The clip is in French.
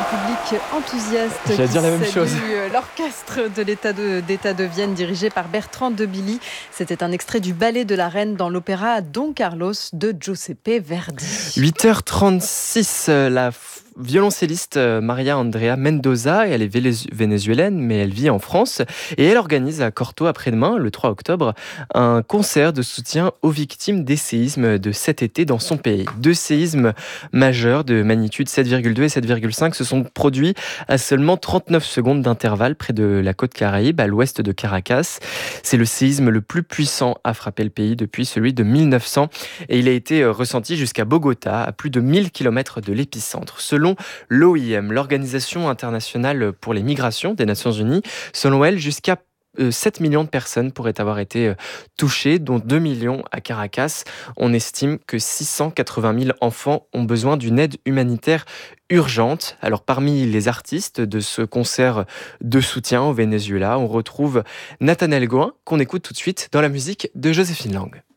public enthousiaste J'allais qui dire la même salue chose. l'orchestre de d'État de Vienne dirigé par Bertrand de Billy. C'était un extrait du Ballet de la Reine dans l'opéra Don Carlos de Giuseppe Verdi. 8h36, la violoncelliste Maria Andrea Mendoza, elle est vénézuélienne mais elle vit en France et elle organise à Corto après-demain, le 3 octobre, un concert de soutien aux victimes des séismes de cet été dans son pays. 2 séismes majeurs de magnitude 7,2 et 7,5 se sont produits à seulement 39 secondes d'intervalle près de la côte Caraïbe, à l'ouest de Caracas. C'est le séisme le plus puissant à frapper le pays depuis celui de 1900 et il a été ressenti jusqu'à Bogota, à plus de 1000 km de l'épicentre. Selon l'OIM, l'Organisation internationale pour les migrations des Nations Unies, selon elle, jusqu'à 7 millions de personnes pourraient avoir été touchées, dont 2 millions à Caracas. On estime que 680 000 enfants ont besoin d'une aide humanitaire urgente. Alors parmi les artistes de ce concert de soutien au Venezuela, on retrouve Nathanaël Gouin, qu'on écoute tout de suite dans la musique de Joséphine Lang.